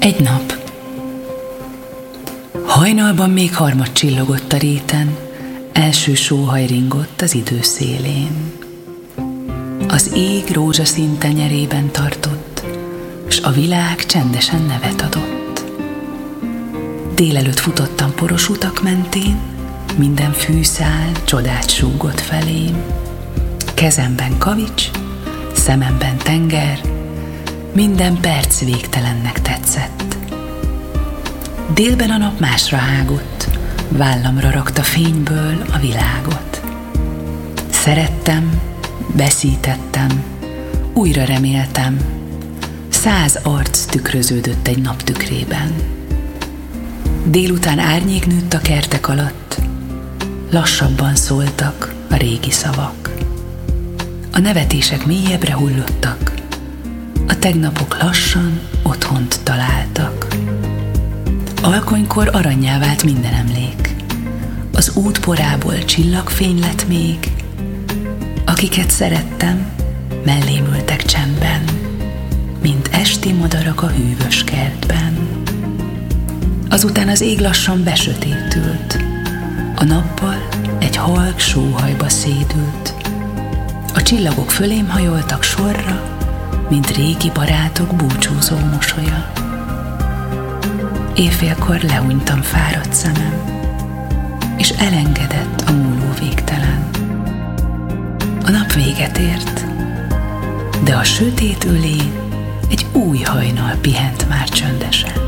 Egy nap. Hajnalban még harmad csillogott a réten, első sóhaj ringott az idő szélén. Az ég rózsaszín tenyerében tartott, s a világ csendesen nevet adott. Délelőtt futottam poros utak mentén, minden fűszál csodát súgott felém. Kezemben kavics, szememben tenger, minden perc végtelennek tetszett. Délben a nap másra hágott, vállamra rakta fényből a világot. Szerettem, veszítettem, újra reméltem, 100 arc tükröződött egy nap tükrében. Délután árnyék nőtt a kertek alatt, lassabban szóltak a régi szavak. A nevetések mélyebbre hullottak, a tegnapok lassan otthont találtak. Alkonykor arannyá vált minden emlék, az út porából csillagfény lett még, akiket szerettem, mellém ültek csendben, mint esti madarak a hűvös kertben. Azután az ég lassan besötétült, a nappal egy halk sóhajba szédült. A csillagok fölém hajoltak sorra, mint régi barátok búcsúzó mosolya. Éjfélkor lehunytam fáradt szemem, és elengedett a múló végtelen. A nap véget ért, de a sötét ölén egy új hajnal pihent már csöndesen.